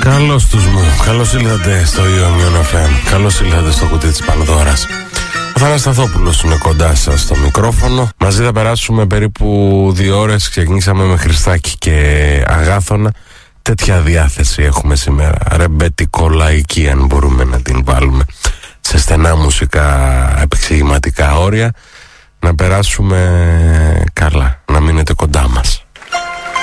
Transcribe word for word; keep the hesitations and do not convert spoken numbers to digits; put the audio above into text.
Καλώς τους μου, καλώς ήλθατε στο Ionion εφ εμ, καλώς ήλθατε στο κουτί της Πανδώρας. Ο Θάνας Σταθόπουλος είναι κοντά σας στο μικρόφωνο. Μαζί θα περάσουμε περίπου δύο ώρες. Ξεκινήσαμε με Χριστάκη και Αγάθωνα. Τέτοια διάθεση έχουμε σήμερα, ρεμπετικο-λαϊκή αν μπορούμε να την βάλουμε σε στενά μουσικά επεξηγηματικά όρια. Να περάσουμε καλά, να μείνετε κοντά μας.